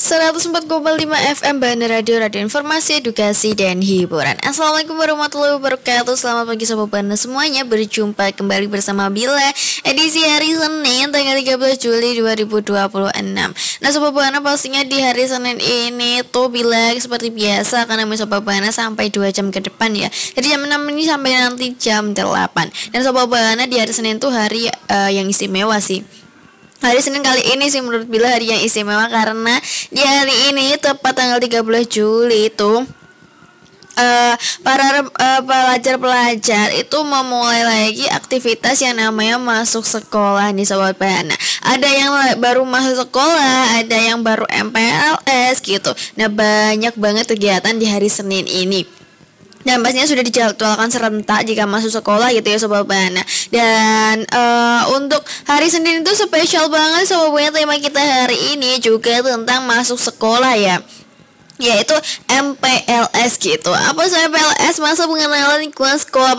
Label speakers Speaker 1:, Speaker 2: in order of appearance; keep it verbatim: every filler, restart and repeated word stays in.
Speaker 1: seratus empat koma lima F M Bandar Radio, Radio Informasi, Edukasi, dan Hiburan. Assalamualaikum warahmatullahi wabarakatuh. Selamat pagi Sobat Bandar semuanya. Berjumpa kembali bersama Bila, edisi hari Senin tanggal tiga belas Juli dua ribu dua puluh enam. Nah Sobat Bandar, pastinya di hari Senin ini tuh Bila seperti biasa akan nemenin Sobat Bandar sampai dua jam ke depan ya. Jadi jam enam ini sampai nanti jam delapan. Dan Sobat Bandar, di hari Senin tuh hari uh, yang istimewa sih. Hari Senin kali ini sih menurut Bila hari yang istimewa karena di hari ini tepat tanggal tiga belas Juli itu uh, para uh, pelajar-pelajar itu memulai lagi aktivitas yang namanya masuk sekolah nih Sobat Bana. Ada yang baru masuk sekolah, ada yang baru M P L S gitu. Nah banyak banget kegiatan di hari Senin ini. Dan pastinya sudah dijadwalkan serentak jika masuk sekolah gitu ya Sobat Bana. Dan uh, untuk hari Senin itu spesial banget Sobat Bana. Tema kita hari ini juga tentang masuk sekolah ya, yaitu M P L S gitu. Apa sih M P L S? Masa pengenalan lingkungan sekolah